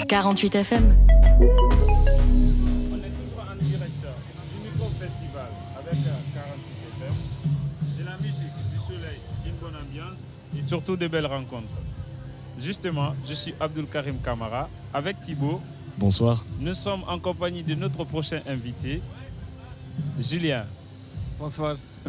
48 FM. On est toujours en direct du Micro Festival avec 48 FM. De la musique, du soleil, une bonne ambiance et surtout de belles rencontres. Justement, je suis Abdul Karim Kamara avec Thibaut. Bonsoir. Nous sommes en compagnie de notre prochain invité, Julien. Bonsoir.